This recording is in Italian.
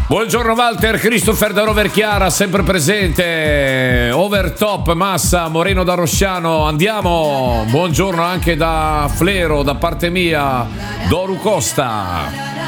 Buongiorno Walter, Christopher da Roverchiara, sempre presente. Overtop, Massa, Moreno da Rosciano, andiamo. Buongiorno anche da Flero, da parte mia, Doru Costa.